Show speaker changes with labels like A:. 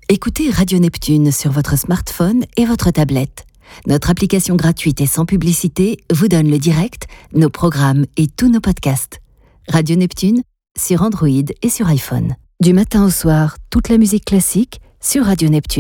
A: Écoutez Radio Neptune sur votre smartphone et votre tablette. Notre application gratuite et sans publicité vous donne le direct, nos programmes et tous nos podcasts. Radio Neptune sur Android et sur iPhone. Du matin au soir, toute la musique classique sur Radio Neptune.